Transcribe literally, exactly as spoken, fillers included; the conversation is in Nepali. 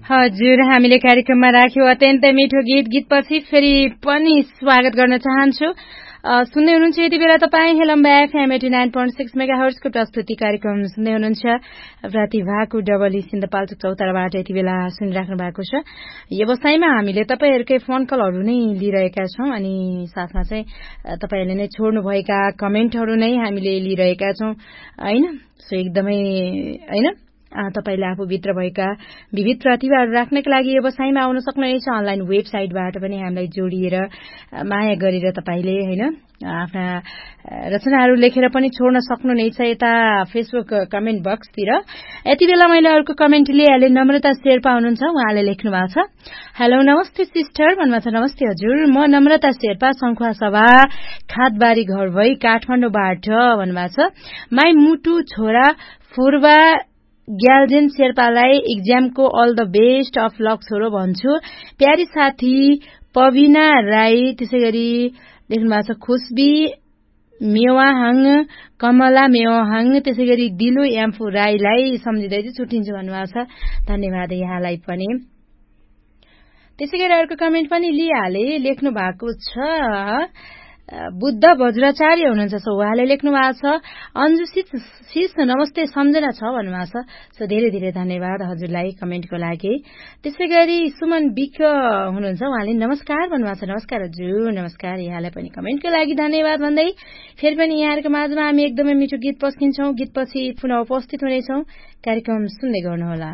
हजुर, हामीले कार्यक्रममा राख्यौं अत्यन्तै मिठो गीत। गीतपछि फेरि पनि स्वागत गर्न चाहन्छु। सुन्दै हुनुहुन्छ यति बेला तपाईँ हेलम्बा FM eighty nine point six mega हर्जको प्रस्तुति कार्यक्रम सुन्दै हुनुहुन्छ। प्रतिभाको डबली सिन्धपाल्चोक चौताराबाट यति बेला सुनिराख्नु भएको छ। व्यवसायमा हामीले तपाईँहरूकै फोन कलहरू नै लिइरहेका छौं अनि साथमा चाहिँ तपाईँहरूले नै छोड्नुभएका कमेन्टहरू नै हामीले लिइरहेका छौं हैन। सो एकदमै हैन तपाईले आफूभित्र भएका विविध प्रतिभाहरू राख्नका लागि व्यवसायमा आउन सक्नुहुनेछ। अनलाइन वेबसाइटबाट पनि हामीलाई जोडिएर माया गरेर तपाईले हैन आफ्ना रचनाहरू लेखेर पनि छोड्न सक्नुहुनेछ यता फेसबुक कमेन्ट बक्सतिर। यति बेला मैले अर्को कमेन्ट लिएँ। नम्रता शेर्पा हुनुहुन्छ, उहाँले लेख्नु भएको छ, हेलो नमस्ते सिस्टर भन्नुभएको छ। नमस्ते हजुर, म नम्रता शेर्पा संखुवा सभा खातबारी घर भई काठमाडौँबाट भन्नुभएको छ। माई मुटु छोरा फुर्बा ग्याल्जेन शेर्पालाई इक्जामको all the best of lock छोरो भन्छु। प्यारी साथी पविना राई, त्यसै गरी लेख्नु भएको छ खुशबी मेवाहाङ, कमला मेवाहाङ, त्यसै गरी दिलु याम्फू राईलाई सम्झिँदै चाहिँ छुट्टिन्छु भन्नुभएको छ। धन्यवाद यहाँलाई पनि। त्यसै गरी अर्को कमेन्ट पनि लिइहाले। लेख्नु भएको छ बुद्ध वज्राचार्य हुनुहुन्छ, सो उहाँले लेख्नु भएको छ अन्जु शिष नमस्ते सम्झना छ भन्नुभएको छ। सो धेरै धेरै धन्यवाद हजुरलाई कमेन्टको लागि। त्यसै गरी सुमन विक हुनुहुन्छ, उहाँले नमस्कार भन्नुभएको छ। नमस्कार हजुर, नमस्कार यहाँलाई पनि कमेन्टको लागि धन्यवाद भन्दै फेरि पनि यहाँहरूको माझमा हामी एकदमै मिठो गीत पस्किन्छौं। गीतपछि पुनः उपस्थित हुनेछौं। कार्यक्रम सुन्दै गर्नुहोला।